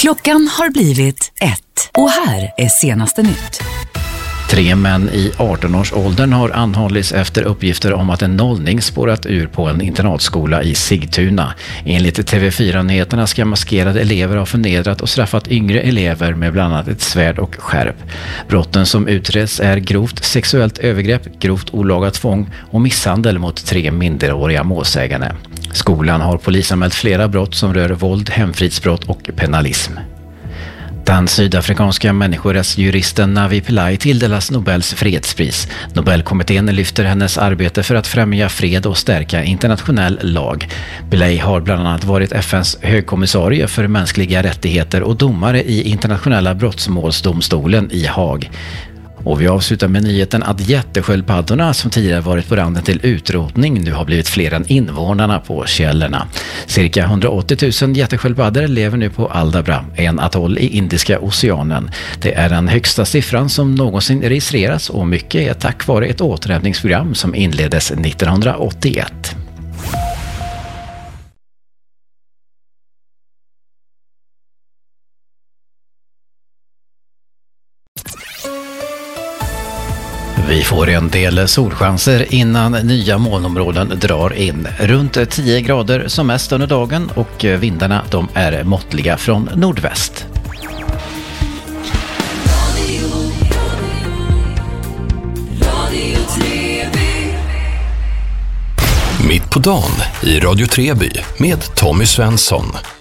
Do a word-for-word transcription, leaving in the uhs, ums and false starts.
Klockan har blivit ett och här är senaste nytt. Tre män i arton-årsåldern har anhållits efter uppgifter om att en nollning spårat ur på en internatskola i Sigtuna. Enligt T V fyra-nyheterna ska maskerade elever ha förnedrat och straffat yngre elever med bland annat ett svärd och skärp. Brotten som utreds är grovt sexuellt övergrepp, grovt olaga tvång och misshandel mot tre minderåriga målsägande. Skolan har polisanmält flera brott som rör våld, hemfridsbrott och penalism. Den sydafrikanska människorättsjuristen Navi Pillay tilldelas Nobels fredspris. Nobelkommittén lyfter hennes arbete för att främja fred och stärka internationell lag. Pillay har bland annat varit F N:s högkommissarie för mänskliga rättigheter och domare i internationella brottmålsdomstolen i Haag. Och vi avslutar med nyheten att jättesköldpaddorna som tidigare varit på randen till utrotning nu har blivit fler än invånarna på källorna. Cirka hundraåttio tusen jättesköldpaddor lever nu på Aldabra, en atoll i Indiska oceanen. Det är den högsta siffran som någonsin registrerats och mycket är tack vare ett återhämtningsprogram som inleddes nittonhundraåttioett. Vi får en del solchanser innan nya molnområden drar in. Runt tio grader som mest under dagen och vindarna de är måttliga från nordväst. Mitt på dagen i Radio Treby med Tommy Svensson.